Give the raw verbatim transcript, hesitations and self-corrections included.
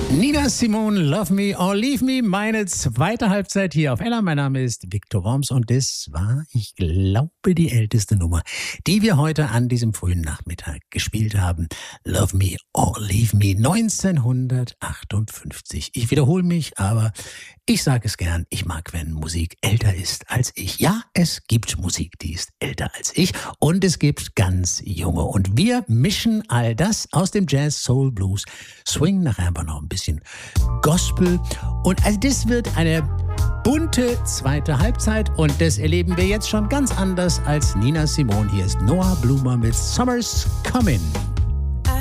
Nina Simone, Love Me or Leave Me, meine zweite Halbzeit hier auf Ella. Mein Name ist Viktor Worms und das war, ich glaube, die älteste Nummer, die wir heute an diesem frühen Nachmittag gespielt haben. Love Me or Leave Me, neunzehnhundertachtundfünfzig. Ich wiederhole mich, aber ich sage es gern, ich mag, wenn Musik älter ist als ich. Ja, es gibt Musik, die ist älter als ich und es gibt ganz junge. Und wir mischen all das aus dem Jazz, Soul, Blues, Swing, nachher aber noch ein bisschen Gospel. Und also das wird eine bunte zweite Halbzeit und das erleben wir jetzt schon ganz anders als Nina Simone. Hier ist Noah Blumer mit Summer's Comin'.